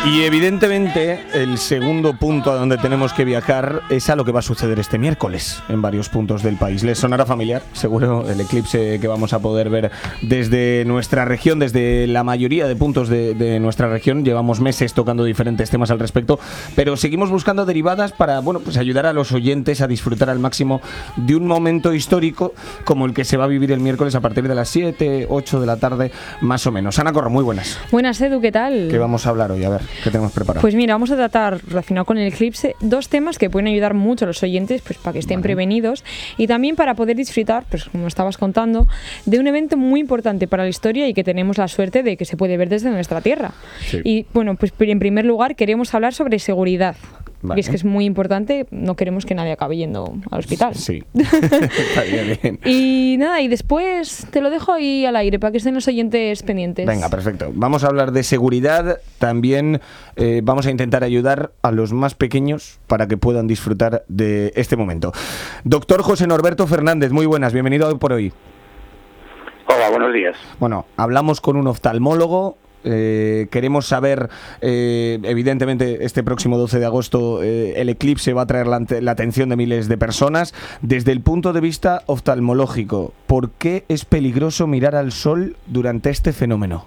Y evidentemente el segundo punto a donde tenemos que viajar es a lo que va a suceder este miércoles en varios puntos del país. ¿Les sonará familiar? Seguro el eclipse que vamos a poder ver desde nuestra región, desde la mayoría de puntos de nuestra región. Llevamos meses tocando diferentes temas al respecto, pero seguimos buscando derivadas para, bueno, pues ayudar a los oyentes a disfrutar al máximo de un momento histórico como el que se va a vivir el miércoles a partir de las 7, 8 de la tarde, más o menos. Ana Corro, muy buenas. Buenas, Edu, ¿qué tal? ¿Qué vamos a hablar hoy? A ver, ¿qué tenemos preparado? Pues mira, vamos a tratar, relacionado con el eclipse, dos temas que pueden ayudar mucho a los oyentes, pues para que estén prevenidos y también para poder disfrutar, pues como estabas contando, de un evento muy importante para la historia y que tenemos la suerte de que se puede ver desde nuestra tierra. Sí. Y bueno, pues en primer lugar queremos hablar sobre seguridad. Vale. Y es que es muy importante, no queremos que nadie acabe yendo al hospital. Sí, estaría bien. Y nada, y después te lo dejo ahí al aire para que estén los oyentes pendientes. Venga, perfecto. Vamos a hablar de seguridad. También vamos a intentar ayudar a los más pequeños para que puedan disfrutar de este momento. Doctor José Norberto Fernández, muy buenas. Bienvenido a Hoy por Hoy. Hola, buenos días. Bueno, hablamos con un oftalmólogo. Queremos saber, evidentemente este próximo 12 de agosto el eclipse va a traer la atención de miles de personas. Desde el punto de vista oftalmológico, ¿por qué es peligroso mirar al sol durante este fenómeno?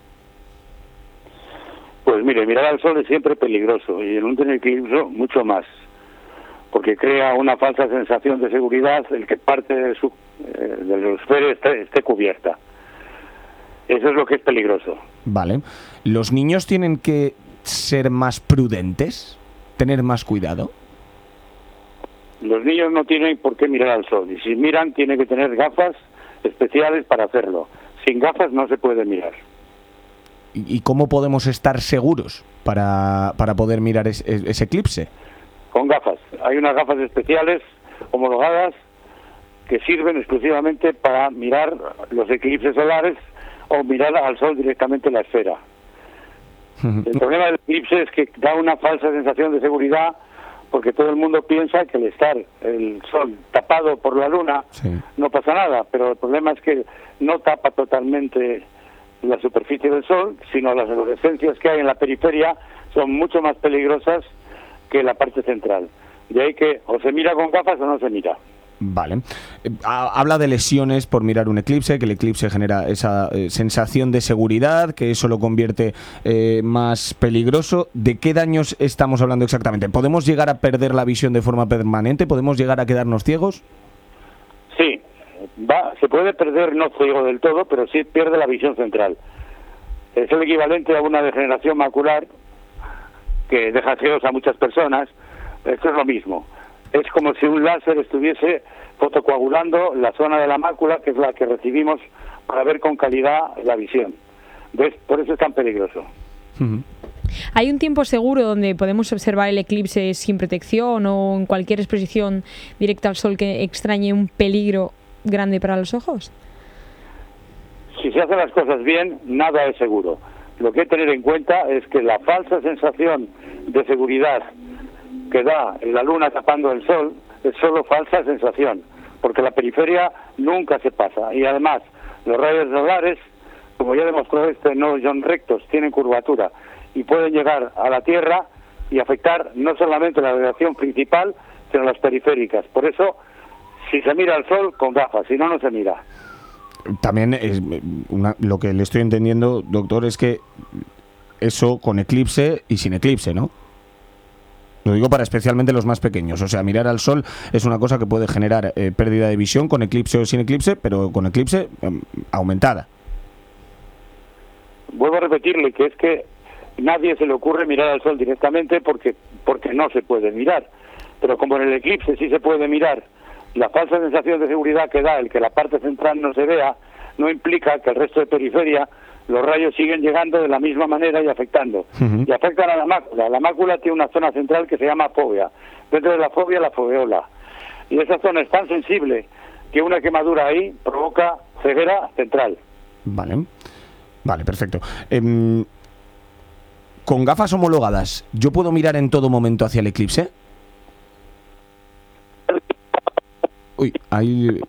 Pues mire, mirar al sol es siempre peligroso y en un eclipse mucho más, porque crea una falsa sensación de seguridad el que parte del esfero esté cubierta. Eso es lo que es peligroso. Vale. ¿Los niños tienen que ser más prudentes? ¿Tener más cuidado? Los niños no tienen por qué mirar al sol y si miran tienen que tener gafas especiales para hacerlo. Sin gafas no se puede mirar. ¿Y cómo podemos estar seguros para poder mirar ese eclipse? Con gafas. Hay unas gafas especiales homologadas que sirven exclusivamente para mirar los eclipses solares o mirar al sol directamente en la esfera. El problema del eclipse es que da una falsa sensación de seguridad porque todo el mundo piensa que al estar el sol tapado por la luna no pasa nada, pero el problema es que no tapa totalmente la superficie del sol, sino las fluorescencias que hay en la periferia son mucho más peligrosas que la parte central. De ahí que o se mira con gafas o no se mira. Vale. Habla de lesiones por mirar un eclipse, que el eclipse genera esa sensación de seguridad, que eso lo convierte más peligroso. ¿De qué daños estamos hablando exactamente? ¿Podemos llegar a perder la visión de forma permanente? ¿Podemos llegar a quedarnos ciegos? Sí, se puede perder no ciego del todo, pero sí pierde la visión central. Es el equivalente a una degeneración macular que deja ciegos a muchas personas. Esto es lo mismo. Es como si un láser estuviese fotocoagulando la zona de la mácula, que es la que recibimos para ver con calidad la visión. ¿Ves? Por eso es tan peligroso. ¿Hay un tiempo seguro donde podemos observar el eclipse sin protección o en cualquier exposición directa al sol que extrañe un peligro grande para los ojos? Si se hacen las cosas bien, nada es seguro. Lo que hay que tener en cuenta es que la falsa sensación de seguridad que da la luna tapando el sol es solo falsa sensación, porque la periferia nunca se pasa y además los rayos solares, como ya demostró no son rectos, tienen curvatura y pueden llegar a la Tierra y afectar no solamente la radiación principal, sino las periféricas. Por eso, si se mira al sol, con gafas, si no, no se mira. También es lo que le estoy entendiendo, doctor, es que eso con eclipse y sin eclipse, ¿no? Lo digo para especialmente los más pequeños. O sea, mirar al sol es una cosa que puede generar pérdida de visión con eclipse o sin eclipse, pero con eclipse aumentada. Vuelvo a repetirle que es que nadie se le ocurre mirar al sol directamente porque no se puede mirar. Pero como en el eclipse sí se puede mirar, la falsa sensación de seguridad que da el que la parte central no se vea no implica que el resto de periferia los rayos siguen llegando de la misma manera y afectando. Y afectan a la mácula. La mácula tiene una zona central que se llama fóvea. Dentro de la fóvea, la foveola. Y esa zona es tan sensible que una quemadura ahí provoca ceguera central. Vale, perfecto. Con gafas homologadas, ¿yo puedo mirar en todo momento hacia el eclipse? Uy, ahí